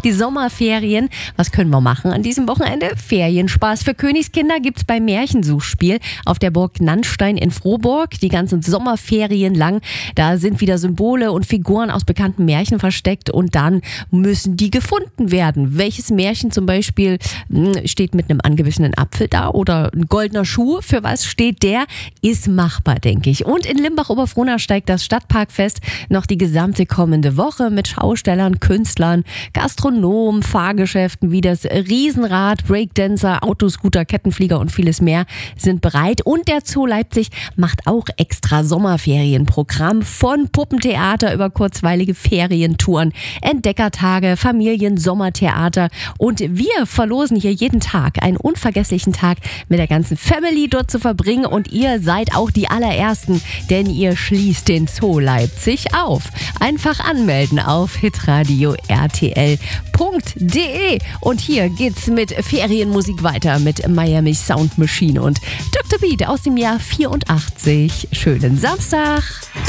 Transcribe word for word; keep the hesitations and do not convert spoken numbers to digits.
die Sommerferien. Was können wir machen an diesem Wochenende? Ferienspaß für Königskinder gibt's beim Märchensuchspiel auf der Burg Nannstein in Frohburg. Die ganzen Sommerferien lang. Da sind wieder Symbole und Figuren aus bekannten Märchen versteckt und dann müssen die gefunden werden. Welches Märchen zum Beispiel steht mit einem angebissenen Apfel da oder ein goldener Schuh? Für was steht der? Ist machbar, denke ich. Und in Limbach-Oberfrohna steigt das Stadtparkfest noch die gesamte kommende Woche mit Schaustellern, Künstlern, Gastronomen, Fahrgeschäften wie das Riesenrad, Breakdancer, Autoscooter, Kettenflieger und vieles mehr sind bereit. Und der Zoo Leipzig macht auch extra Sommerferienprogramm von Puppentheater über kurzweilige Ferientouren, Entdeckertage, Familien-Sommertheater. Und wir verlosen hier jeden Tag einen unvergesslichen Tag mit der ganzen Family dort zu verbringen. Und ihr seid auch die allerersten, denn ihr schließt den Zoo Leipzig auf. Einfach anmelden auf hitradio r t l punkt d e. Und hier geht's mit Ferienmusik weiter mit Miami Sound Machine und Doktor Beat aus dem Jahr vierundachtzig. Schönen Samstag!